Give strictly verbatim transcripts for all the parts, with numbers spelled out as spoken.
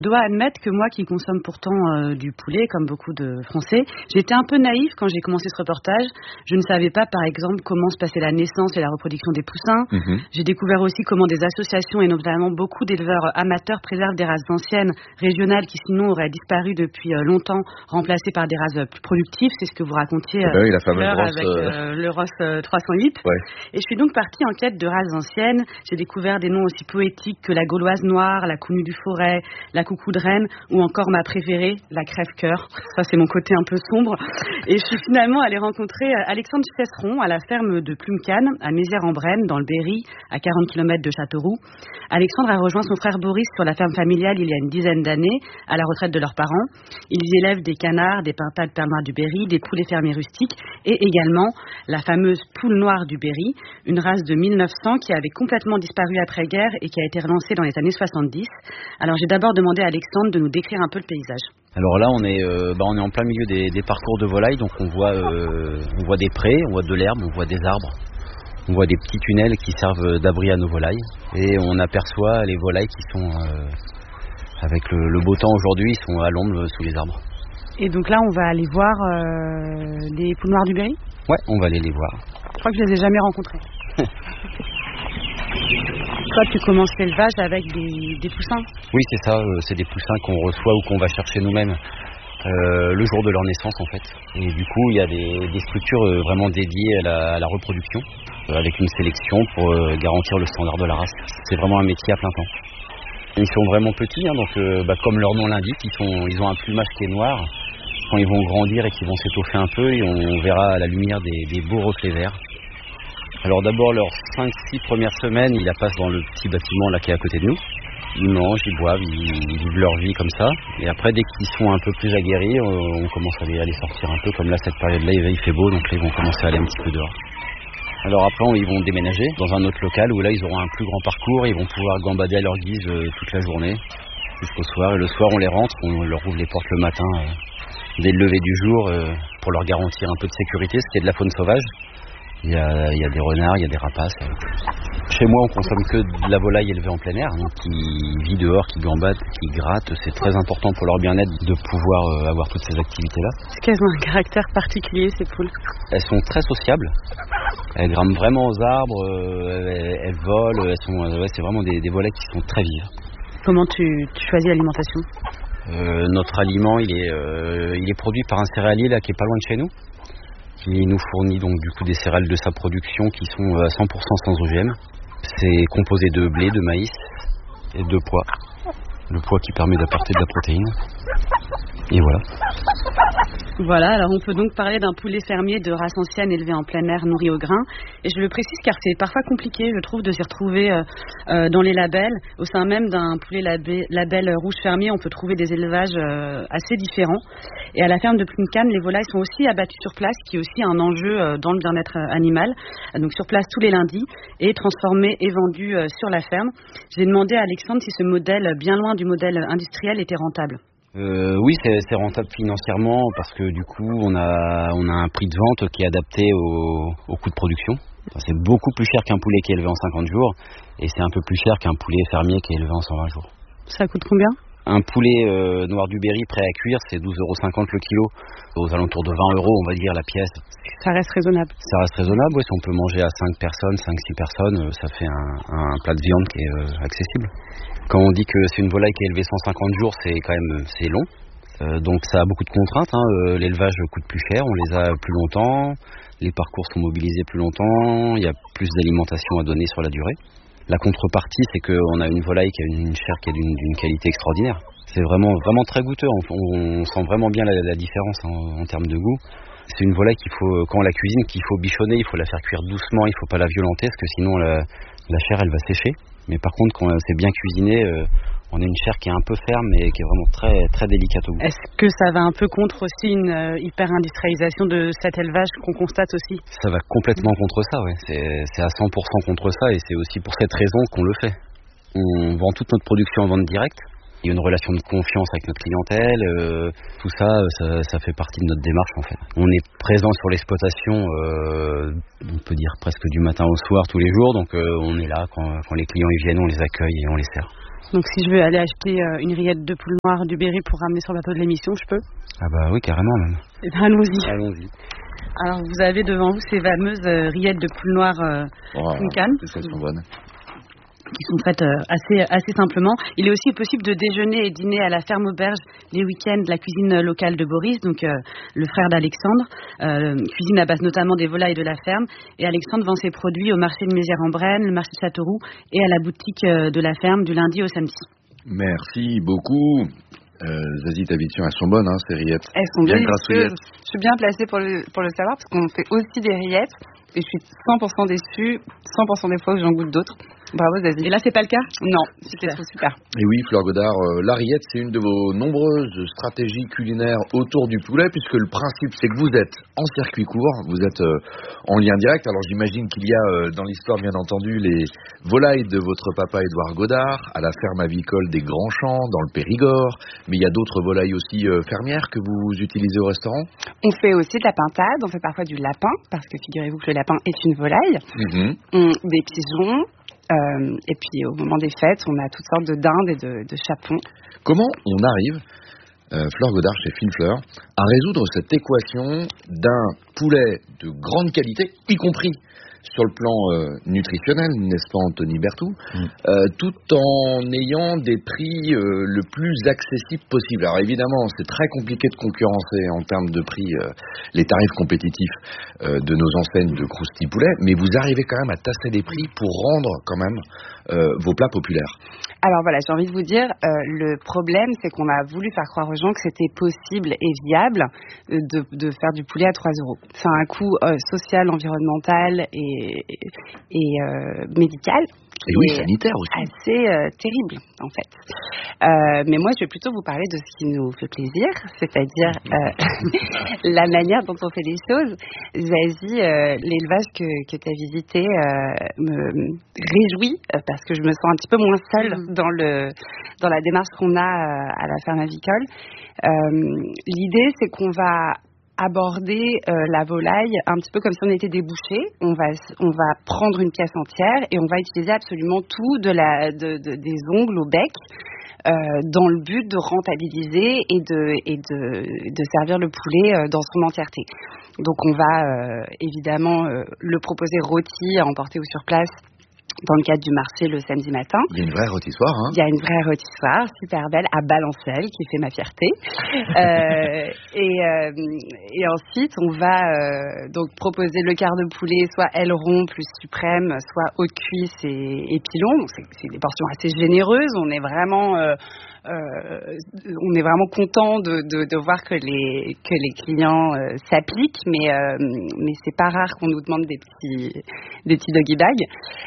Je dois admettre que moi qui consomme pourtant euh, du poulet, comme beaucoup de Français, j'étais un peu naïve quand j'ai commencé ce reportage. Je ne savais pas, par exemple, comment se passait la naissance et la reproduction des poussins. Mmh. J'ai découvert aussi comment des associations et notamment beaucoup d'éleveurs amateurs préservent des races anciennes, régionales, qui sinon auraient disparu depuis euh, longtemps, remplacées par des races plus productives. C'est ce que vous racontiez euh, ben oui, la fameuse Ross, avec euh, le Ross euh, trois cent huit. Ouais. Et je suis donc partie en quête de races anciennes. J'ai découvert des noms aussi poétiques que la Gauloise noire, la Counue du Forêt, la Coucou de Rennes, ou encore ma préférée, la Crève-Cœur. Ça, c'est mon côté un peu sombre. Et je suis finalement allée rencontrer Alexandre Cesseron à la ferme de Plumecane, à Mézières-en-Brenne, dans le Berry, à quarante kilomètres de Châteauroux. Alexandre a rejoint son frère Boris sur la ferme familiale il y a une dizaine d'années, à la retraite de leurs parents. Ils y élèvent des canards, des pintades perles noires du Berry, des poulets fermiers rustiques et également la fameuse poule noire du Berry, une race de mille neuf cents qui avait complètement disparu après-guerre et qui a été relancée dans les années soixante-dix. Alors j'ai d'abord demandé à Alexandre de nous décrire un peu le paysage. Alors là, on est, euh, bah, on est en plein milieu des, des parcours de volailles, donc on voit, euh, on voit des prés, on voit de l'herbe, on voit des arbres, on voit des petits tunnels qui servent d'abri à nos volailles, et on aperçoit les volailles qui sont, euh, avec le, le beau temps aujourd'hui, ils sont à l'ombre sous les arbres. Et donc là, on va aller voir euh, les poules noires du Berry ? Ouais, on va aller les voir. Je crois que je les ai jamais rencontrées. Toi, tu commences l'élevage avec des, des poussins ? Oui, c'est ça. Euh, c'est des poussins qu'on reçoit ou qu'on va chercher nous-mêmes euh, le jour de leur naissance, en fait. Et du coup, il y a des, des structures euh, vraiment dédiées à la, à la reproduction, euh, avec une sélection pour euh, garantir le standard de la race. C'est vraiment un métier à plein temps. Ils sont vraiment petits, hein, donc euh, bah, comme leur nom l'indique, ils, sont, ils ont un plumage qui est noir. Quand ils vont grandir et qu'ils vont s'étoffer un peu, et on verra à la lumière des, des beaux reflets verts. Alors d'abord, leurs cinq six premières semaines, ils la passent dans le petit bâtiment là qui est à côté de nous. Ils mangent, ils boivent, ils, ils vivent leur vie comme ça. Et après, dès qu'ils sont un peu plus aguerris, on commence à les, à les sortir un peu. Comme là, cette période-là, il fait beau, donc là, ils vont commencer à aller un petit peu dehors. Alors après, ils vont déménager dans un autre local où là, ils auront un plus grand parcours. Ils vont pouvoir gambader à leur guise euh, toute la journée jusqu'au soir. Et le soir, on les rentre, on leur ouvre les portes le matin euh, dès le lever du jour euh, pour leur garantir un peu de sécurité, ce qui est de la faune sauvage. Il y, a, il y a des renards, il y a des rapaces. Chez moi, on consomme que de la volaille élevée en plein air, hein, qui vit dehors, qui gambade, qui gratte. C'est très important pour leur bien-être de pouvoir euh, avoir toutes ces activités-là. Est-ce qu'elles ont un caractère particulier, ces poules ? Elles sont très sociables. Elles grimpent vraiment aux arbres, euh, elles, elles volent. Elles sont, euh, ouais, c'est vraiment des, des volailles qui sont très vives. Comment tu, tu choisis l'alimentation ? euh, Notre aliment, il est, euh, il est produit par un céréalier là, qui est pas loin de chez nous, qui nous fournit donc du coup des céréales de sa production qui sont à cent pour cent sans O G M. C'est composé de blé, de maïs et de pois. Le pois qui permet d'apporter de la protéine. Et voilà. Voilà, alors on peut donc parler d'un poulet fermier de race ancienne élevé en plein air, nourri au grain. Et je le précise car c'est parfois compliqué, je trouve, de s'y retrouver euh, euh, dans les labels. Au sein même d'un poulet label, label rouge fermier, on peut trouver des élevages euh, assez différents. Et à la ferme de Plumecane, les volailles sont aussi abattues sur place, qui est aussi un enjeu euh, dans le bien-être animal. Donc sur place tous les lundis et transformées et vendues euh, sur la ferme. J'ai demandé à Alexandre si ce modèle, bien loin du modèle industriel, était rentable. Euh, oui, c'est, c'est rentable financièrement parce que du coup, on a, on a un prix de vente qui est adapté au, au coût de production. Enfin, c'est beaucoup plus cher qu'un poulet qui est élevé en cinquante jours et c'est un peu plus cher qu'un poulet fermier qui est élevé en cent vingt jours. Ça coûte combien ? Un poulet euh, noir du Berry prêt à cuire, c'est douze euros cinquante le kilo, aux alentours de vingt euros, on va dire, la pièce. Ça reste raisonnable. Ça reste raisonnable, oui. Si on peut manger à cinq personnes, cinq six personnes, ça fait un, un plat de viande qui est euh, accessible. Quand on dit que c'est une volaille qui est élevée cent cinquante jours, c'est quand même c'est long. Euh, donc ça a beaucoup de contraintes. Hein. Euh, l'élevage coûte plus cher, on les a plus longtemps, les parcours sont mobilisés plus longtemps, il y a plus d'alimentation à donner sur la durée. La contrepartie, c'est qu'on a une volaille qui a une chair qui est d'une, d'une qualité extraordinaire. C'est vraiment, vraiment très goûteux. On, on sent vraiment bien la, la différence en, en termes de goût. C'est une volaille qu'il faut, quand on la cuisine, qu'il faut bichonner, il faut la faire cuire doucement, il ne faut pas la violenter, parce que sinon la, la chair, elle va sécher. Mais par contre, quand c'est bien cuisiné, euh, on a une chair qui est un peu ferme et qui est vraiment très, très délicate au goût. Est-ce que ça va un peu contre aussi une euh, hyper-industrialisation de cet élevage qu'on constate aussi ? Ça va complètement contre ça, oui. C'est, c'est à cent pour cent contre ça et c'est aussi pour cette raison qu'on le fait. On vend toute notre production en vente directe. Il y a une relation de confiance avec notre clientèle. Euh, tout ça, ça, ça fait partie de notre démarche en fait. On est présent sur l'exploitation, euh, on peut dire presque du matin au soir tous les jours. Donc euh, on est là quand, quand les clients ils viennent, on les accueille et on les sert. Donc si je veux aller acheter euh, une rillette de poule noire du Berry pour ramener sur le plateau de l'émission, je peux? Ah bah oui, carrément même. Eh ben, allons-y. Allons-y. Alors vous avez devant vous ces fameuses euh, rillettes de poule noire euh, Oh, Funcan, elles sont bonnes. qui sont faites euh, assez, assez simplement. Il est aussi possible de déjeuner et dîner à la ferme auberge les week-ends de la cuisine locale de Boris, donc euh, le frère d'Alexandre, euh, cuisine à base notamment des volailles de la ferme. Et Alexandre vend ses produits au marché de Mézières-en-Brenne, le marché de Châteauroux et à la boutique euh, de la ferme du lundi au samedi. Merci beaucoup. Euh, Zazie, ta vision, elles sont bonnes, hein, ces rillettes. Elles sont bien grassouillettes. délicieuses. Je suis bien placée pour le, pour le savoir parce qu'on fait aussi des rillettes et je suis cent pour cent déçue, cent pour cent des fois que j'en goûte d'autres. Bravo Zazie. Et là, c'est pas le cas? Non, c'était trop super. Et oui, Fleur Godard, euh, la rillette, c'est une de vos nombreuses stratégies culinaires autour du poulet, puisque le principe, c'est que vous êtes en circuit court, vous êtes euh, en lien direct. Alors j'imagine qu'il y a euh, dans l'histoire, bien entendu, les volailles de votre papa Édouard Godard, à la ferme avicole des Grands Champs, dans le Périgord, mais il y a d'autres volailles aussi euh, fermières que vous utilisez au restaurant? On fait aussi de la pintade, on fait parfois du lapin, parce que figurez-vous que le lapin est une volaille, Mm-hmm. on, des pigeons, euh, et puis au moment des fêtes, on a toutes sortes de dindes et de, de chapons. Comment on arrive, euh, Fleur Godard chez Fine Fleur, à résoudre cette équation d'un poulet de grande qualité, y compris sur le plan euh, nutritionnel, n'est-ce pas Anthony Berthoud, mm. euh, tout en ayant des prix euh, le plus accessibles possible. Alors évidemment, c'est très compliqué de concurrencer en termes de prix euh, les tarifs compétitifs euh, de nos enseignes de croustilles poulet, mais vous arrivez quand même à tasser des prix pour rendre quand même euh, vos plats populaires. Alors voilà, j'ai envie de vous dire, euh, le problème, c'est qu'on a voulu faire croire aux gens que c'était possible et viable de, de faire du poulet à trois euros. C'est un coût euh, social, environnemental et, et euh, médical. Et oui, sanitaire aussi. Assez euh, terrible, en fait. Euh, mais moi, je vais plutôt vous parler de ce qui nous fait plaisir, c'est-à-dire euh, la manière dont on fait les choses. Zazie, euh, l'élevage que, que tu as visité euh, me réjouit euh, parce que je me sens un petit peu moins seule mmh. dans, le, dans la démarche qu'on a euh, à la ferme avicole. Euh, l'idée, c'est qu'on va aborder euh, la volaille un petit peu comme si on était des bouchers. On va, on va prendre une pièce entière et on va utiliser absolument tout, de la, de, de, des ongles au bec, euh, dans le but de rentabiliser et de, et de, de servir le poulet euh, dans son entièreté. Donc on va euh, évidemment euh, le proposer rôti à emporter ou sur place dans le cadre du marché le samedi matin. Il y a une vraie rôtissoire, hein? Il y a une vraie rôtissoire, super belle, à Balancelle, qui fait ma fierté. euh, et, euh, et ensuite, on va euh, donc proposer le quart de poulet, soit aileron plus suprême, soit haute cuisse et, et pilon. Donc c'est, c'est des portions assez généreuses. On est vraiment... Euh, Euh, on est vraiment content de, de, de voir que les, que les clients euh, s'appliquent, mais, euh, mais c'est pas rare qu'on nous demande des petits, des petits doggy bags.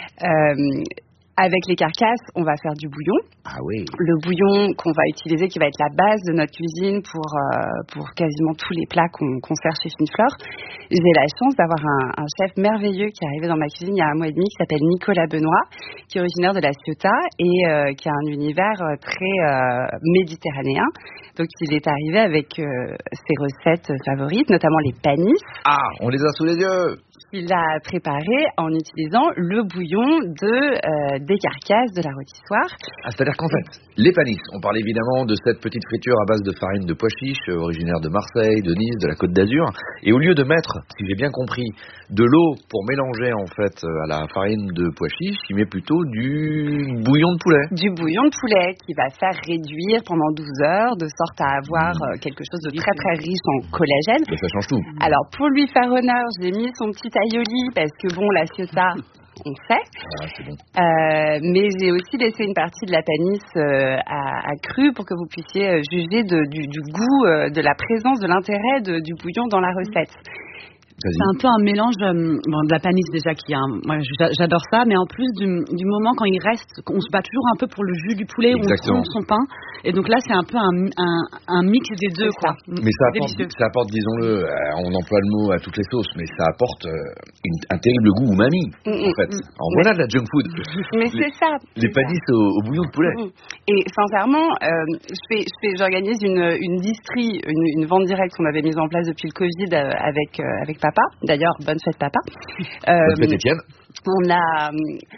Euh, Avec les carcasses, on va faire du bouillon. Ah oui. Le bouillon qu'on va utiliser, qui va être la base de notre cuisine pour, euh, pour quasiment tous les plats qu'on, qu'on sert chez Fine Fleur. J'ai la chance d'avoir un, un chef merveilleux qui est arrivé dans ma cuisine il y a un mois et demi, qui s'appelle Nicolas Benoît, qui est originaire de la Ciotat et euh, qui a un univers très euh, méditerranéen. Donc il est arrivé avec euh, ses recettes favorites, notamment les panis. Ah, on les a sous les yeux. Il a préparé en utilisant le bouillon de, euh, des carcasses de la rôtissoire. Ah, c'est-à-dire qu'en fait, les panis, on parle évidemment de cette petite friture à base de farine de pois chiche, euh, originaire de Marseille, de Nice, de la Côte d'Azur. Et au lieu de mettre, si j'ai bien compris, de l'eau pour mélanger en fait à la farine de pois chiche, il met plutôt du bouillon de poulet. Du bouillon de poulet qui va faire réduire pendant douze heures, de sorte à avoir mmh. quelque chose de très très riche en collagène. Et ça change tout. Alors pour lui faire honneur, j'ai mis son petit aioli parce que bon, la Ciotat, on sait. Ah, c'est bon. Euh, mais j'ai aussi laissé une partie de la panisse euh, à, à cru pour que vous puissiez euh, juger de, du, du goût, euh, de la présence, de l'intérêt de, du bouillon dans la recette. Vas-y. C'est un peu un mélange euh, bon, de la panisse déjà qui a un, moi j'adore ça, mais en plus du, du moment quand il reste, on se bat toujours un peu pour le jus du poulet. Exactement. Où on trompe son pain, et donc là c'est un peu un, un, un mix des deux quoi. Mais ça apporte, ça apporte, disons-le, euh, on emploie le mot à toutes les sauces, mais ça apporte euh, une, un terrible goût umami mmh, en fait. Mmh. Alors voilà de la junk food. Mais les, c'est ça. Les panisses au, au bouillon de poulet. Mmh. Et sincèrement, euh, je fais, je fais, j'organise une, une distrie, une, une vente directe qu'on avait mise en place depuis le Covid euh, avec avec papa. D'ailleurs, bonne fête papa. Euh, bonne fête Étienne. On a,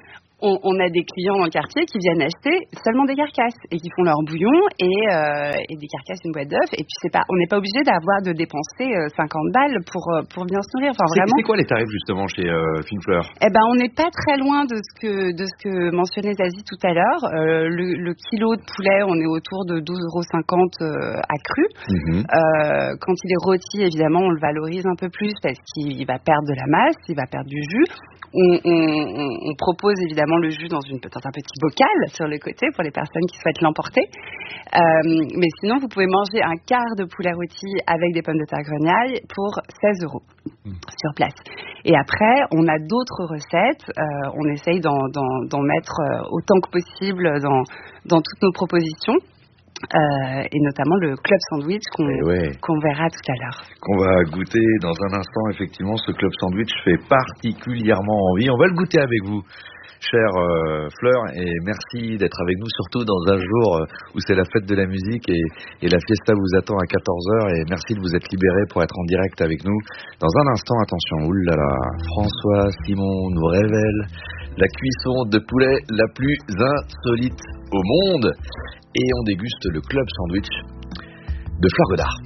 on, on a des clients dans le quartier qui viennent acheter seulement des carcasses et qui font leur bouillon et, euh, et des carcasses, une boîte d'œufs. Et puis c'est pas, on n'est pas obligé d'avoir de dépenser euh, cinquante balles pour pour bien se nourrir. Enfin c'est, vraiment. C'est quoi les tarifs justement chez euh, Finefleur? Eh ben, on n'est pas très loin de ce que de ce que mentionnait Zazie tout à l'heure. Euh, le, le kilo de poulet, on est autour de douze euros cinquante euh, à cru. Mm-hmm. Euh, quand il est rôti, évidemment, on le valorise un peu plus parce qu'il va perdre de la masse, il va perdre du jus. On, on, on propose évidemment le jus dans, une, dans un petit bocal sur le côté pour les personnes qui souhaitent l'emporter. Euh, mais sinon, vous pouvez manger un quart de poulet rôti avec des pommes de terre grenaille pour seize euros mmh. sur place. Et après, on a d'autres recettes. Euh, on essaye d'en, d'en, d'en mettre autant que possible dans, dans toutes nos propositions. Euh, et notamment le club sandwich qu'on, ouais. qu'on verra tout à l'heure. Qu'on va goûter dans un instant, effectivement. Ce club sandwich fait particulièrement envie. On va le goûter avec vous, chère euh, Fleur, et merci d'être avec nous, surtout dans un jour où c'est la fête de la musique et, et la fiesta vous attend à quatorze heures, et merci de vous être libéré pour être en direct avec nous. Dans un instant, attention, oulala, François Simon nous révèle la cuisson de poulet la plus insolite au monde. Et on déguste le club sandwich de Fleur Godard.